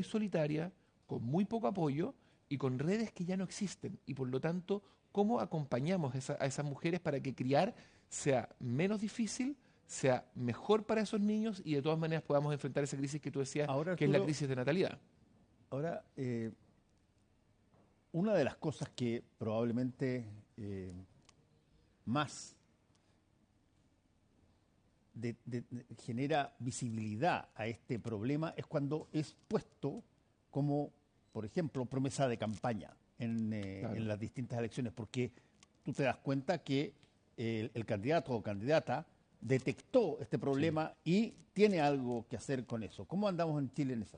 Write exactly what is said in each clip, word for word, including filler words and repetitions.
muy solitaria, con muy poco apoyo y con redes que ya no existen. Y por lo tanto, ¿cómo acompañamos esa, a esas mujeres para que criar sea menos difícil, sea mejor para esos niños y de todas maneras podamos enfrentar esa crisis que tú decías, Ahora, que es la Arturo, crisis de natalidad? ahora eh, una de las cosas que probablemente eh, más de- de- de- genera visibilidad a este problema es cuando es puesto como, por ejemplo, promesa de campaña en, eh, en Claro. las distintas elecciones, porque tú te das cuenta que el, el candidato o candidata detectó este Sí. problema y tiene algo que hacer con eso. ¿Cómo andamos en Chile en eso?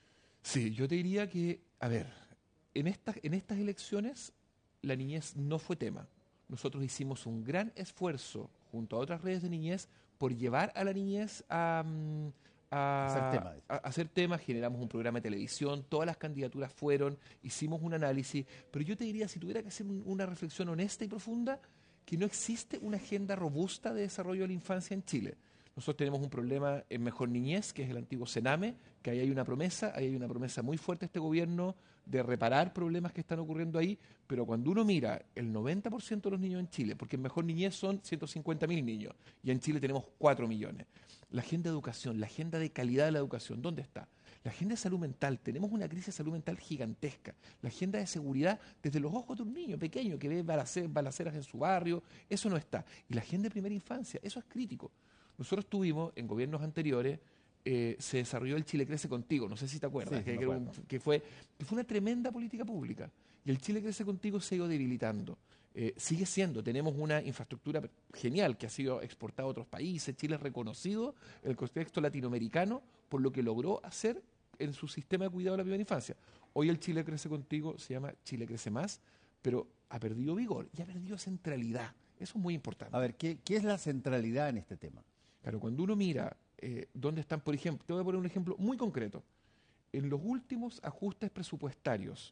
Sí, yo te diría que, a ver, en estas, en estas elecciones la niñez no fue tema. Nosotros hicimos un gran esfuerzo junto a otras redes de niñez por llevar a la niñez a, mm, Hacer a- tema de eso. a hacer temas, generamos un programa de televisión, todas las candidaturas fueron, hicimos un análisis, pero yo te diría, si tuviera que hacer un- una reflexión honesta y profunda, que no existe una agenda robusta de desarrollo de la infancia en Chile. Nosotros tenemos un problema en Mejor Niñez, que es el antiguo Sename, que ahí hay una promesa, ahí hay una promesa muy fuerte de este gobierno de reparar problemas que están ocurriendo ahí, pero cuando uno mira el noventa por ciento de los niños en Chile, porque en Mejor Niñez son ciento cincuenta mil niños, y en Chile tenemos cuatro millones. La agenda de educación, la agenda de calidad de la educación, ¿dónde está? La agenda de salud mental, tenemos una crisis de salud mental gigantesca. La agenda de seguridad, desde los ojos de un niño pequeño que ve balace- balaceras en su barrio, eso no está. Y la agenda de primera infancia, eso es crítico. Nosotros tuvimos, en gobiernos anteriores, eh, se desarrolló el Chile Crece Contigo, no sé si te acuerdas, Sí, sí, que, me que era un- acuerdo. que fue, que fue una tremenda política pública. Y el Chile Crece Contigo se ha ido debilitando. Eh, sigue siendo, tenemos una infraestructura genial que ha sido exportada a otros países. Chile es reconocido en el contexto latinoamericano por lo que logró hacer en su sistema de cuidado de la primera infancia. Hoy el Chile Crece Contigo se llama Chile Crece Más, pero ha perdido vigor y ha perdido centralidad. Eso es muy A importante. ver, ¿qué, qué es la centralidad en este tema? Claro, cuando uno mira eh, dónde están, por ejemplo, te voy a poner un ejemplo muy concreto. En los últimos ajustes presupuestarios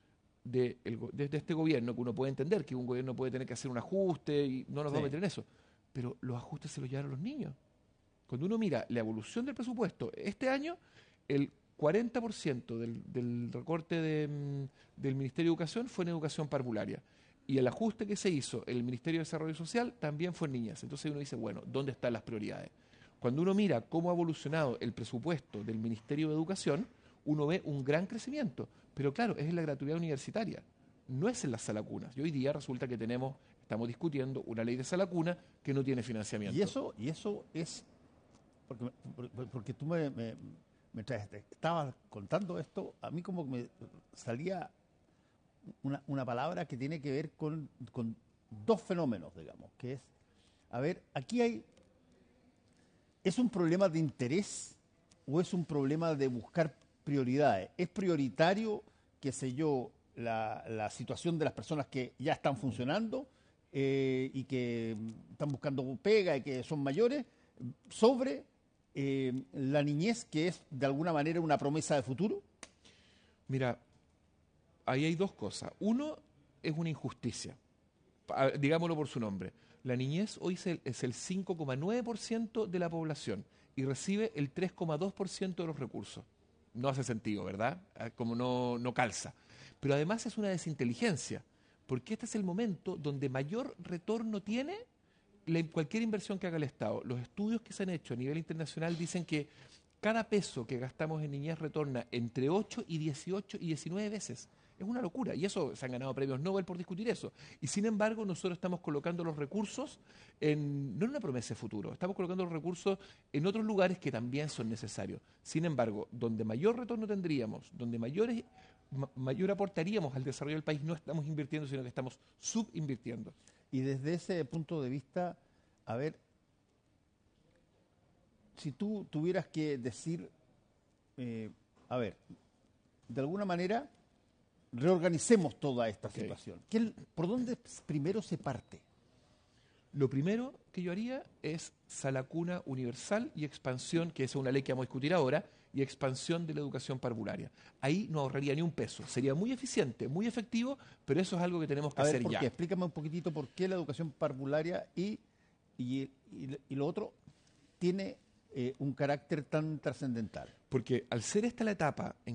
de, el go- de- de este gobierno, que uno puede entender que un gobierno puede tener que hacer un ajuste y no nos vamos a Sí. meter en eso, pero los ajustes se los llevaron los niños. Cuando uno mira la evolución del presupuesto, este año el cuarenta por ciento del, del recorte de, mm, del Ministerio de Educación fue en educación parvularia. Y el ajuste que se hizo en el Ministerio de Desarrollo Social también fue en niñas. Entonces uno dice, bueno, ¿dónde están las prioridades? Cuando uno mira cómo ha evolucionado el presupuesto del Ministerio de Educación, uno ve un gran crecimiento. Pero claro, es en la gratuidad universitaria, no es en las salacunas. Y hoy día resulta que tenemos, estamos discutiendo una ley de salacuna que no tiene Y financiamiento. eso, y eso es, porque, por- porque tú me, me- mientras te estabas contando esto, a mí como que me salía una, una palabra que tiene que ver con, con dos fenómenos, digamos, que es, a ver, aquí hay, ¿es un problema de interés o es un problema de buscar prioridades? ¿Es prioritario, qué sé yo, la, la situación de las personas que ya están funcionando eh, y que mm, están buscando pega y que son mayores sobre eh, la niñez, que es de alguna manera una promesa de futuro? Mira, ahí hay dos cosas. Uno es una injusticia, pa- digámoslo por su nombre. La niñez hoy es el, es el cinco coma nueve por ciento de la población y recibe el tres coma dos por ciento de los recursos. No hace sentido, ¿verdad? Ah, Como no, no calza. Pero además es una desinteligencia, porque este es el momento donde mayor retorno tiene la- cualquier inversión que haga el Estado. Los estudios que se han hecho a nivel internacional dicen que cada peso que gastamos en niñez retorna entre ocho y dieciocho y diecinueve veces. Es una locura. Y eso se han ganado premios Nobel por discutir eso. Y sin embargo, nosotros estamos colocando los recursos en, no en una promesa de futuro, estamos colocando los recursos en otros lugares que también son necesarios. Sin embargo, donde mayor retorno tendríamos, donde mayores, ma- mayor aportaríamos al desarrollo del país, no estamos invirtiendo, sino que estamos subinvirtiendo. Y desde ese punto de vista, a ver, si tú tuvieras que decir, eh, a ver, de alguna manera, reorganicemos toda esta Ok. situación. ¿Qué- ¿Por dónde primero se parte? Lo primero que yo haría es salacuna universal y expansión, que es una ley que vamos a discutir ahora, y expansión de la educación parvularia. Ahí no ahorraría ni un peso. Sería muy eficiente, muy efectivo, pero eso es algo que tenemos que A ver, hacer ¿por qué? ya. Explícame un poquitito por qué la educación parvularia y, y, y- y lo otro tiene eh, un carácter tan trascendental. Porque al ser esta la etapa en